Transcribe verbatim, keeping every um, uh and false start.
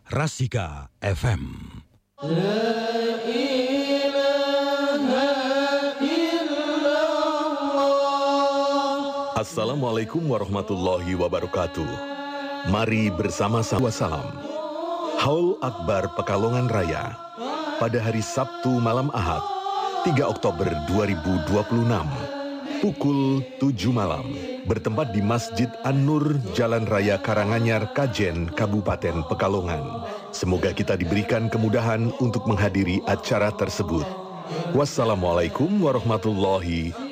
Rasika F M. Assalamualaikum warahmatullahi wabarakatuh. Mari bersama-sama salam Haul Akbar Pekalongan Raya pada hari Sabtu malam Ahad tiga Oktober dua ribu dua puluh enam pukul tujuh malam bertempat di Masjid An-Nur Jalan Raya Karanganyar, Kajen, Kabupaten Pekalongan. Semoga kita diberikan kemudahan untuk menghadiri acara tersebut. Wassalamualaikum warahmatullahi